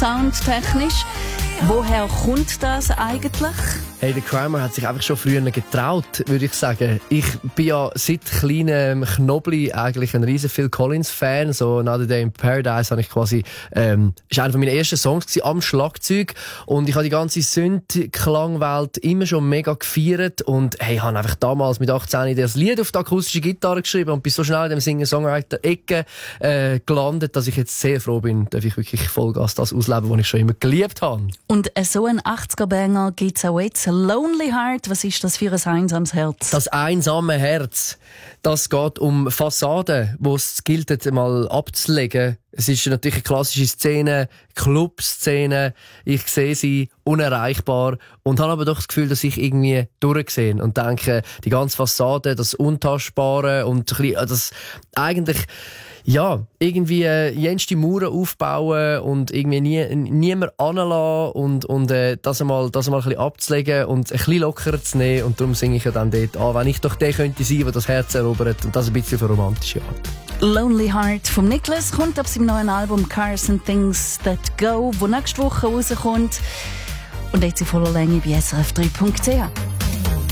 soundtechnisch. Woher kommt das eigentlich? Hey, der Crymer hat sich einfach schon früher getraut, würde ich sagen. Ich bin ja seit kleinem Knobli eigentlich ein riesen Phil Collins-Fan. So Another Day in Paradise habe ich quasi, ist einer von meinen ersten Songs gewesen, am Schlagzeug. Und ich habe die ganze Synth-Klangwelt immer schon mega gefeiert. Und hey, habe einfach damals mit 18 das Lied auf die akustische Gitarre geschrieben und bin so schnell in dem Singer-Songwriter-Ecke gelandet, dass ich jetzt sehr froh bin, dass ich wirklich Vollgas das ausleben, was ich schon immer geliebt habe. Und so ein 80er-Banger gibt es auch jetzt. Lonely Heart, was ist das für ein einsames Herz? Das einsame Herz, das geht um Fassaden, wo es gilt, mal abzulegen. Es ist natürlich eine klassische Szene, Club-Szene. Ich sehe sie unerreichbar und habe aber doch das Gefühl, dass ich irgendwie durchsehe und denke, die ganze Fassade, das Untastbare und ein bisschen, das eigentlich, ja, irgendwie jenste Mauern aufbauen und irgendwie niemand anlassen und das einmal ein bisschen abzulegen und ein bisschen lockerer zu nehmen. Und darum singe ich ja dann dort an, wenn ich doch der könnte sein, der das Herz erobert. Und das ein bisschen für romantische Art. Lonely Heart vom Nicholas kommt ab seinem neuen Album Cars and Things That Go, wo nächste Woche rauskommt. Und jetzt in voller Länge bei srf3.ch.